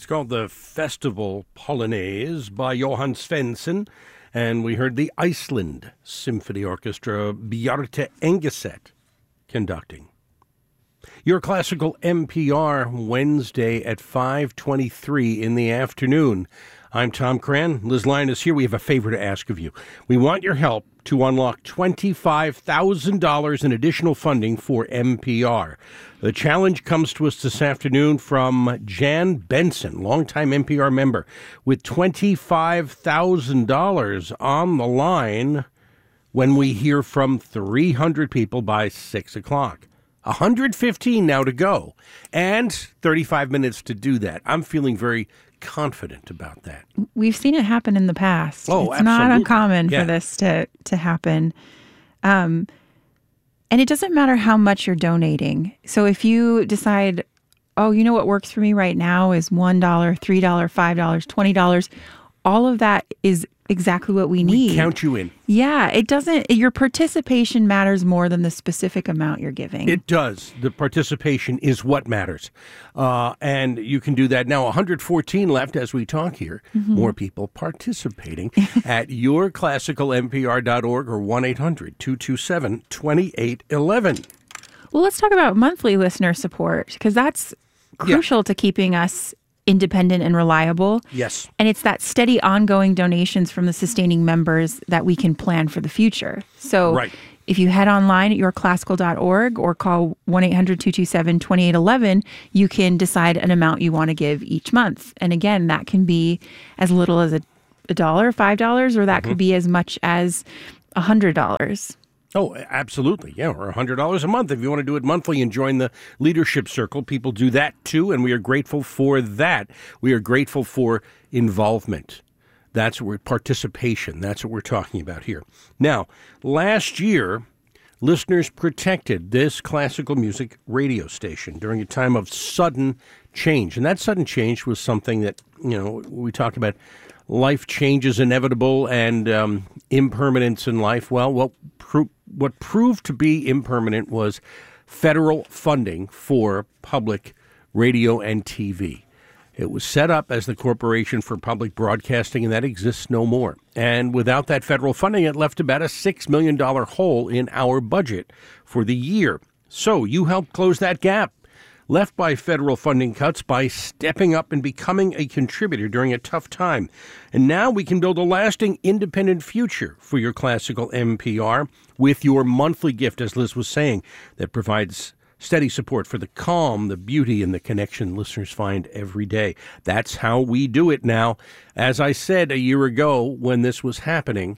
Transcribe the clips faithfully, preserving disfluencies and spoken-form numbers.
It's called the Festival Polonaise by Johan Svensson, and we heard the Iceland Symphony Orchestra, Bjarte Engeset, conducting. Your Classical N P R, Wednesday at five twenty-three in the afternoon. I'm Tom Cran. Liz Lyon is here. We have a favor to ask of you. We want your help to unlock twenty-five thousand dollars in additional funding for N P R. The challenge comes to us this afternoon from Jan Benson, longtime N P R member, with twenty-five thousand dollars on the line when we hear from three hundred people by six o'clock. one hundred fifteen now to go, and thirty-five minutes to do that. I'm feeling very confident about that. We've seen it happen in the past. Oh, it's absolutely. not uncommon yeah. for this to, to happen. Um, and it doesn't matter how much you're donating. So if you decide, oh, you know what works for me right now is one dollar, three dollars, five dollars, twenty dollars, all of that is exactly what we need. We count you in. Yeah, it doesn't, your participation matters more than the specific amount you're giving. It does. The participation is what matters. Uh, and you can do that now. one hundred fourteen left as we talk here. Mm-hmm. More people participating at your classical N P R dot org or one eight hundred, two two seven, two eight one one. Well, let's talk about monthly listener support, because that's crucial yeah. to keeping us independent and reliable. Yes. And it's that steady ongoing donations from the sustaining members that we can plan for the future. So right. if you head online at your classical dot org or call one eight hundred, two two seven, two eight one one, you can decide an amount you want to give each month. And again, that can be as little as a, a dollar, five dollars, or that mm-hmm. could be as much as one hundred dollars. Oh, absolutely. Yeah, or one hundred dollars a month. If you want to do it monthly and join the leadership circle, people do that too, and we are grateful for that. We are grateful for involvement. That's what we're, participation. That's what we're talking about here. Now, last year, listeners protected this classical music radio station during a time of sudden change. And that sudden change was something that, you know, we talked about. Life change is inevitable and um, impermanence in life. Well, what pro- what proved to be impermanent was federal funding for public radio and T V. It was set up as the Corporation for Public Broadcasting, and that exists no more. And without that federal funding, it left about a six million dollars hole in our budget for the year. So you helped close that gap left by federal funding cuts by stepping up and becoming a contributor during a tough time. And now we can build a lasting independent future for your classical N P R with your monthly gift, as Liz was saying, that provides steady support for the calm, the beauty, and the connection listeners find every day. That's how we do it now. As I said a year ago when this was happening,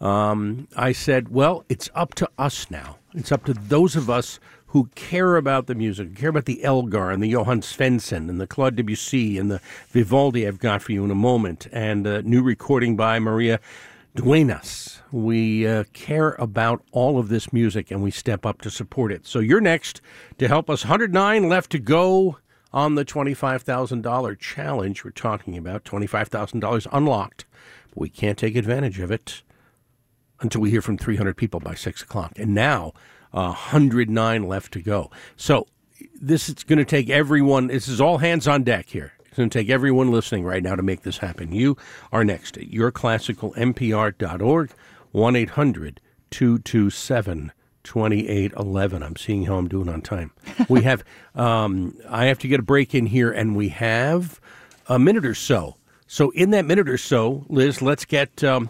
um, I said, well, it's up to us now. It's up to those of us who care about the music, who care about the Elgar and the Johan Svensson and the Claude Debussy and the Vivaldi I've got for you in a moment, and a new recording by Maria Duenas. We uh, care about all of this music, and we step up to support it. So you're next to help us. one hundred nine left to go on the twenty-five thousand dollars challenge we're talking about, twenty-five thousand dollars unlocked. But we can't take advantage of it until we hear from three hundred people by six o'clock. And now, uh, one hundred nine left to go. So this is going to take everyone. This is all hands on deck here. It's going to take everyone listening right now to make this happen. You are next at your classical N P R dot org, one eight hundred, two two seven, two eight one one. I'm seeing how I'm doing on time. We have, um, I have to get a break in here, and we have a minute or so. So in that minute or so, Liz, let's get, um,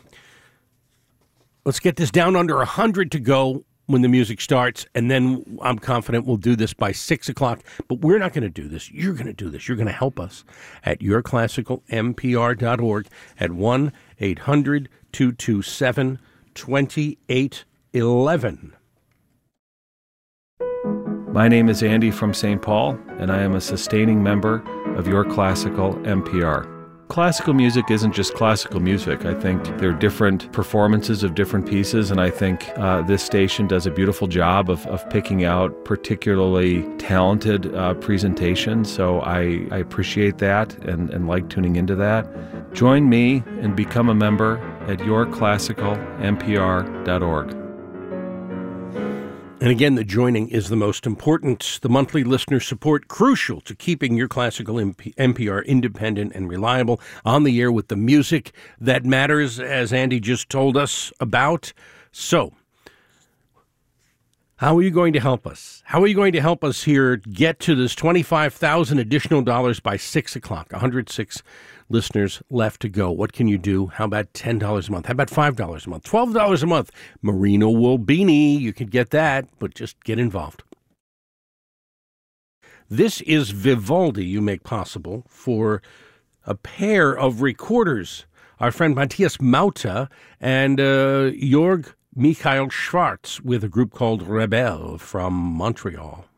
let's get this down under one hundred to go when the music starts, and then I'm confident we'll do this by six o'clock. But we're not going to do this. You're going to do this. You're going to help us at your classical N P R dot org at one eight hundred, two two seven, two eight one one. My name is Andy from Saint Paul, and I am a sustaining member of Your Classical N P R. Classical music isn't just classical music. I think there are different performances of different pieces, and I think uh, this station does a beautiful job of, of picking out particularly talented uh, presentations, so I, I appreciate that and, and like tuning into that. Join me and become a member at your classical N P R dot org. And again, the joining is the most important. The monthly listener support, crucial to keeping your classical M P R independent and reliable, on the air with the music that matters, as Andy just told us about. So, how are you going to help us? How are you going to help us here get to this twenty-five thousand additional dollars by six o'clock? one hundred six listeners left to go. What can you do? How about ten dollars a month? How about five dollars a month? twelve dollars a month? Merino wool beanie. You could get that, but just get involved. This is Vivaldi you make possible for a pair of recorders. Our friend Matthias Mauta and uh, Jörg Michael Schwartz with a group called Rebelle from Montreal.